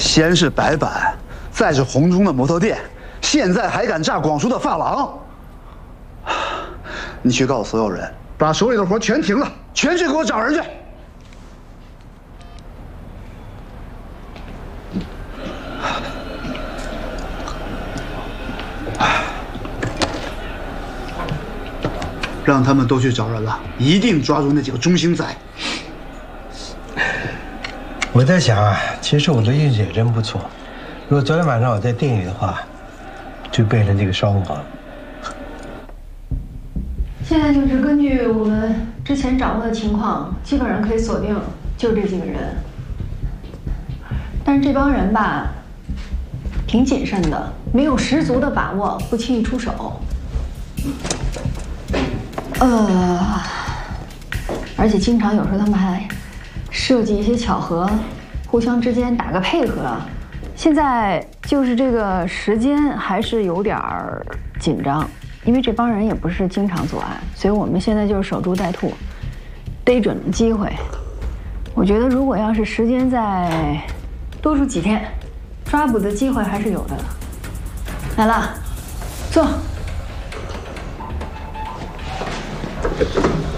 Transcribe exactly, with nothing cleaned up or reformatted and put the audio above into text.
先是白板，再是红中的摩托店，现在还敢炸广叔的发廊。你去告诉所有人，把手里的活全停了，全去给我找人去。 让他们都去找人了，一定抓住那几个中心仔。 我在想啊，其实我的运气也真不错。如果昨天晚上我在店里的话，就变成这个烧王。 现在就是根据我们之前掌握的情况，基本上可以锁定就这几个人。但是这帮人吧，挺谨慎的，没有十足的把握，不轻易出手。 呃，而且经常有时候他们还设计一些巧合，互相之间打个配合。现在就是这个时间还是有点儿紧张，因为这帮人也不是经常作案，所以我们现在就是守株待兔，逮准了机会。我觉得如果要是时间再多出几天，抓捕的机会还是有的。来了，坐。